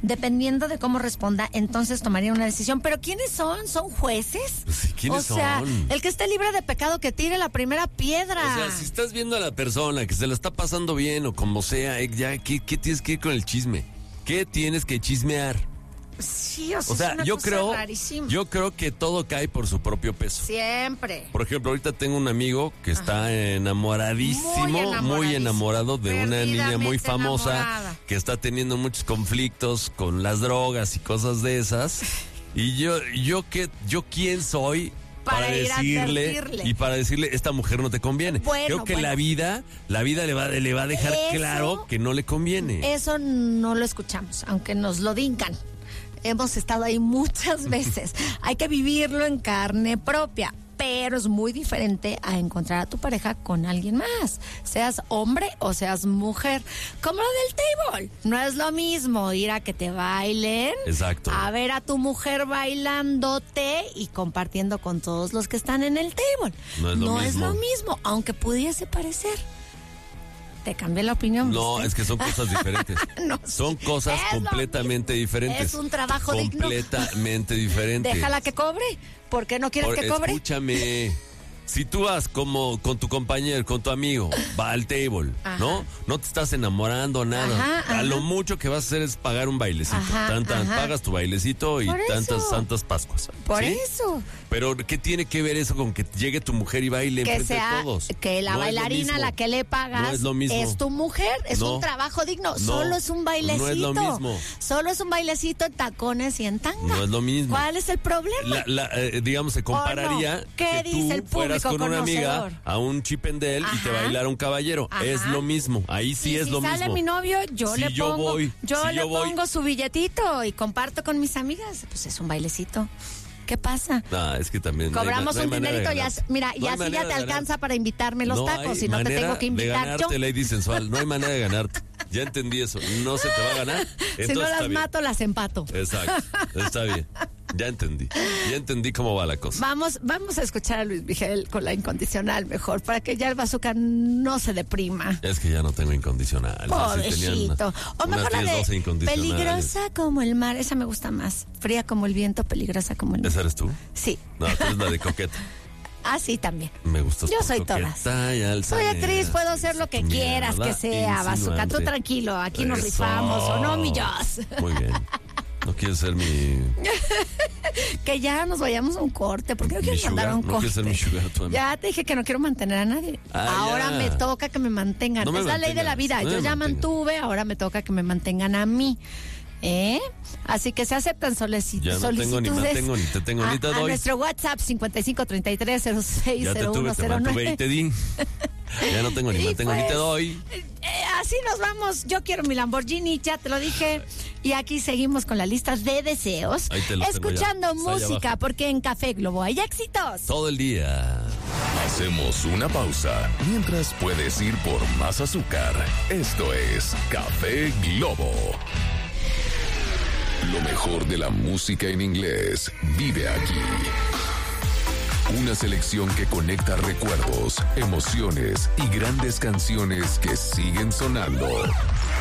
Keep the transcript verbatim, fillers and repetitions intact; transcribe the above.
dependiendo de cómo responda, entonces tomaría una decisión. ¿Pero quiénes son? ¿Son jueces? Pues sí, ¿quiénes o sea, son? el que esté libre de pecado que tire la primera piedra. O sea, si estás viendo a la persona que se la está pasando bien o como sea, eh, ya, ¿qué, qué tienes que ir con el chisme? ¿Qué tienes que chismear? Sí, o sea, O sea, es una yo cosa creo, rarísima. yo creo que todo cae por su propio peso. Siempre. Por ejemplo, ahorita tengo un amigo que está enamoradísimo, Muy muy, enamoradísimo. enamorado de una niña muy Perdidamente famosa enamorada. que está teniendo muchos conflictos con las drogas y cosas de esas. Y yo, yo qué, yo quién soy Para para, ir a decirle advertirle. y para decirle esta mujer no te conviene. Bueno, Creo que bueno. la vida, la vida le va, le va a dejar Eso- claro que no le conviene. Eso no lo escuchamos, aunque nos lo digan. Hemos estado ahí muchas veces. Hay que vivirlo en carne propia. Pero es muy diferente a encontrar a tu pareja con alguien más, seas hombre o seas mujer. Como lo del table. No es lo mismo ir a que te bailen, Exacto. a ver a tu mujer bailándote y compartiendo con todos los que están en el table. No es lo es mismo. lo mismo, aunque pudiese parecer. Te cambié la opinión. No, ¿viste? es que son cosas diferentes. No, Son sí. cosas Es lo completamente mismo. diferentes. Es un trabajo digno. Completamente diferente. Déjala que cobre. ¿Por qué no quieres Por- que cobre? Escúchame. Si tú vas como con tu compañero, con tu amigo, va al table, Ajá. ¿no? No te estás enamorando nada. Ajá, A ajá. lo mucho que vas a hacer es pagar un bailecito. Ajá, Tan, tan, ajá. pagas tu bailecito y Por eso. tantas, tantas Pascuas. Por ¿sí? eso. Pero ¿qué tiene que ver eso con que llegue tu mujer y baile Que enfrente sea de todos? que la No es lo bailarina a mismo. la que le pagas No es lo mismo. tu mujer, es No. un trabajo digno, No. solo es un bailecito. No es lo mismo. Solo es un bailecito en tacones y en tanga. No es lo mismo. ¿Cuál es el problema? La- la, eh, digamos, se compararía ¿O no? ¿Qué que dice el tú fueras público con una amiga conocedor? a un chipendel y te Ajá. bailara un caballero. Ajá. Es lo mismo. Ahí sí Y es si lo sale mismo. mi novio, yo Si le yo pongo, voy, yo si le yo voy. pongo su billetito y comparto con mis amigas. Pues es un bailecito. ¿Qué pasa? Ah, es que también no hay ma- Cobramos no hay un manera de dinerito y ganarte. así, mira, No y hay así manera ya te de ganarte. alcanza para invitarme los No tacos hay y no te manera tengo que de invitar ganarte, yo. Lady Sensual. No hay manera de ganarte. Ya entendí eso. No se te va a ganar. Entonces Si no está las bien. mato, las empato. Exacto. Está bien. Ya entendí. Ya entendí cómo va la cosa. Vamos, vamos a escuchar a Luis Miguel con la incondicional mejor, para que ya el bazooka no se deprima. Es que ya no tengo incondicional. Así tenían Pobrecito. O unas mejor la diez, doce de incondicionales. peligrosa como el mar, esa me gusta más. Fría como el viento, peligrosa como el mar. ¿Esa eres tú? Sí. No, tú eres la de coqueta. Ah, sí, también. Me gustas Yo por soy coqueta todas. y Soy altanera. actriz, puedo hacer lo que Tu quieras mirada que sea, bazooka. Tú insinuante. tranquilo, aquí nos Eso. rifamos, ¿o no, mi Joss? Muy bien. No quieres ser mi, Que ya nos vayamos a un corte, porque no mi quieres mandar a sugar. un No corte. quieres ser mi sugar tú a mí. Ya te dije que no quiero mantener a nadie. Ah, ahora ya. me toca que me mantengan. No me es la ley de la vida. mantengas, no Yo me ya mantengas. mantuve, ahora me toca que me mantengan a mí. ¿Eh? Así que se aceptan solici- Ya no tengo ni solicitudes. mantengo, ni te tengo, a, ni te a doy. nuestro WhatsApp cincuenta y cinco treinta y tres cero seis Ya te cero tuve, uno te cero mantuve y nueve. te di. Ya no tengo ni Y mantengo ni pues, te doy. eh, así nos vamos. Yo quiero mi Lamborghini, ya te lo dije. Y aquí seguimos con la lista de deseos. Ahí te los tengo ya. Escuchando Está allá música, abajo. porque en Café Globo hay éxitos. Todo el día. Hacemos una pausa mientras puedes ir por más azúcar. Esto es Café Globo. Lo mejor de la música en inglés vive aquí. Una selección que conecta recuerdos, emociones y grandes canciones que siguen sonando